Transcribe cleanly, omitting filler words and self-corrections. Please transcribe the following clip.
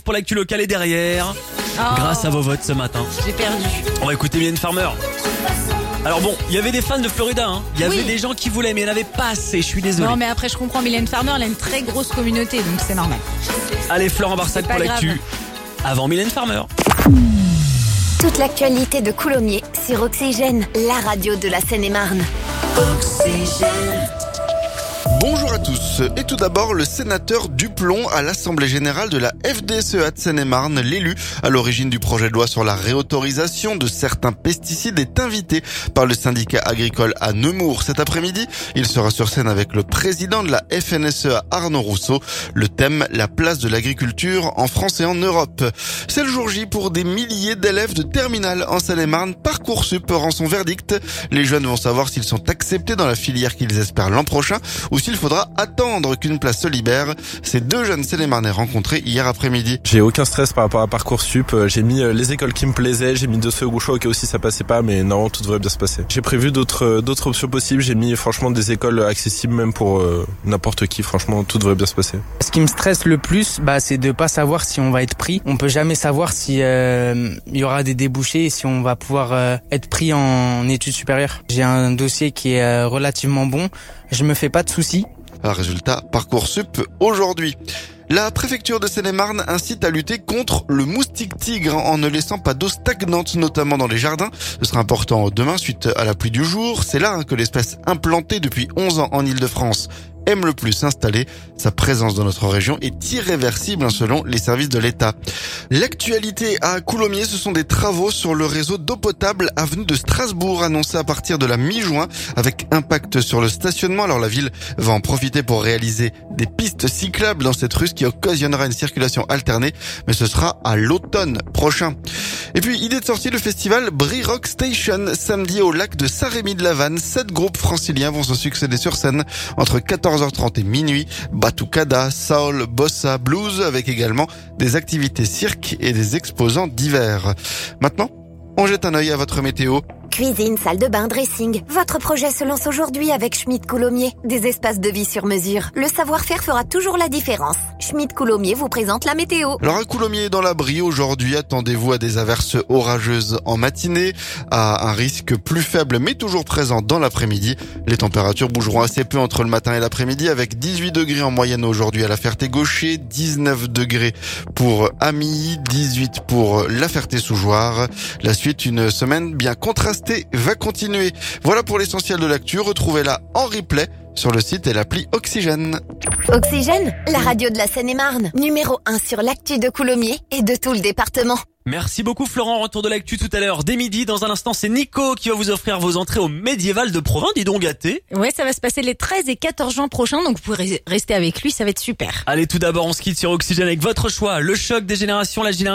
Pour l'actu locale est derrière, grâce à vos votes ce matin. J'ai perdu. On va écouter Mylène Farmer. Alors bon, il y avait des fans de Florida, hein. Il y avait Oui. des gens qui voulaient, mais il n'y en avait pas assez, je suis désolé. Non mais après je comprends, Mylène Farmer elle a une très grosse communauté donc c'est normal. Allez, Florent Barsac C'est pas pour l'actu. grave. Avant Mylène Farmer. Toute l'actualité de Coulommiers sur Oxygène, la radio de la Seine-et-Marne. Bonjour à tous. Et tout d'abord, le sénateur Duplon à l'Assemblée Générale de la FDSEA de Seine-et-Marne, l'élu à l'origine du projet de loi sur la réautorisation de certains pesticides, est invité par le syndicat agricole à Nemours cet après-midi. Il sera sur scène avec le président de la FNSEA, Arnaud Rousseau. Le thème, la place de l'agriculture en France et en Europe. C'est le jour J pour des milliers d'élèves de terminale en Seine-et-Marne. Parcoursup rend son verdict. Les jeunes vont savoir s'ils sont acceptés dans la filière qu'ils espèrent l'an prochain ou s'il faudra attendre qu'une place se libère. Ces deux jeunes Seine-et-Marnais rencontrés hier après-midi. J'ai aucun stress par rapport à Parcoursup. J'ai mis les écoles qui me plaisaient, j'ai mis deux second choix au cas où si ça passait pas, mais non, tout devrait bien se passer. J'ai prévu d'autres options possibles. J'ai mis franchement des écoles accessibles même pour n'importe qui. Franchement, tout devrait bien se passer. Ce qui me stresse le plus, c'est de pas savoir si on va être pris. On peut jamais savoir si il y aura des débouchés et si on va pouvoir être pris en études supérieures. J'ai un dossier qui est relativement bon. Je me fais pas de soucis. Résultat, Parcoursup aujourd'hui. La préfecture de Seine-et-Marne incite à lutter contre le moustique tigre en ne laissant pas d'eau stagnante, notamment dans les jardins. Ce sera important demain suite à la pluie du jour. C'est là que l'espèce implantée depuis 11 ans en Île-de-France aime le plus s'installer. Sa présence dans notre région est irréversible selon les services de l'État. L'actualité à Coulommiers, ce sont des travaux sur le réseau d'eau potable avenue de Strasbourg annoncés à partir de la mi-juin avec impact sur le stationnement. Alors la ville va en profiter pour réaliser des pistes cyclables dans cette rue, ce qui occasionnera une circulation alternée, mais ce sera à l'automne prochain. Et puis, idée de sortie, le festival Brie Rock Station, samedi au lac de Saint-Rémy-de-la-Vanne. 7 groupes franciliens vont se succéder sur scène entre 14h30 et minuit. Batucada, soul, bossa, blues, avec également des activités cirque et des exposants divers. Maintenant, on jette un œil à votre météo. Cuisine, salle de bain, dressing. Votre projet se lance aujourd'hui avec Schmitt Coulommiers. Des espaces de vie sur mesure. Le savoir-faire fera toujours la différence. Schmitt Coulommiers vous présente la météo. Alors à Coulommiers dans la Brie, aujourd'hui, attendez-vous à des averses orageuses en matinée, à un risque plus faible mais toujours présent dans l'après-midi. Les températures bougeront assez peu entre le matin et l'après-midi avec 18 degrés en moyenne aujourd'hui à la Ferté-Gaucher, 19 degrés pour Amy, 18 pour la Ferté-Sous-Jouarre. La suite, une semaine bien contrastée, va continuer. Voilà pour l'essentiel de l'actu. Retrouvez-la en replay sur le site et l'appli Oxygène. Oxygène, la radio de la Seine-et-Marne. Numéro 1 sur l'actu de Coulommiers et de tout le département. Merci beaucoup Florent, retour de l'actu tout à l'heure dès midi. Dans un instant, c'est Nico qui va vous offrir vos entrées au Médiéval de Provins. Dis donc gâté. Ouais, ça va se passer les 13 et 14 juin prochains donc vous pourrez rester avec lui, ça va être super. Allez, tout d'abord, on se quitte sur Oxygène avec votre choix. Le choc des générations, la génération